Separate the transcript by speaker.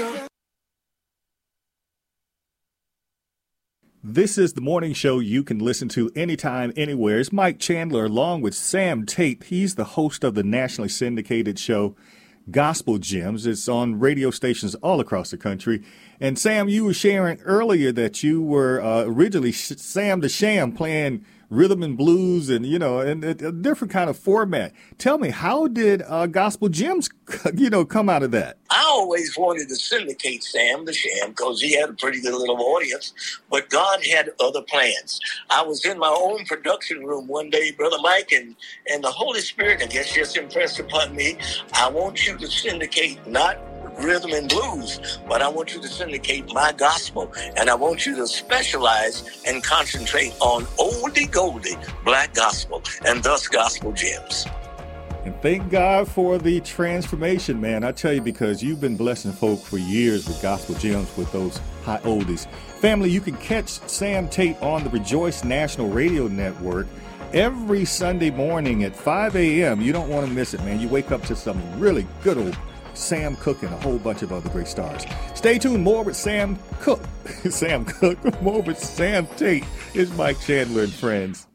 Speaker 1: This is the morning show you can listen to anytime, anywhere. It's Mike Chandler along with Sam Tate. He's the host of the nationally syndicated show Gospel Gems. It's on radio stations all across the country. And Sam, you were sharing earlier that you were originally Sam the Sham, playing rhythm and blues and, and a different kind of format. Tell me, how did Gospel Gems, come out of that?
Speaker 2: I always wanted to syndicate Sam the Sham because he had a pretty good little audience, but God had other plans. I was in my own production room one day, Brother Mike, and the Holy Spirit, I guess, just impressed upon me. I want you to syndicate not rhythm and blues, but I want you to syndicate my gospel, and I want you to specialize and concentrate on oldie goldie black gospel, and thus Gospel Gems.
Speaker 1: And thank God for the transformation, man. I tell you, because you've been blessing folk for years with Gospel Gems, with those high oldies. Family, you can catch Sam Tate on the Rejoice National Radio Network every Sunday morning at 5 a.m. You don't want to miss it, man. You wake up to some really good old Sam Cooke and a whole bunch of other great stars. Stay tuned. More with Sam Cooke. More with Sam Tate. It's Mike Chandler and friends.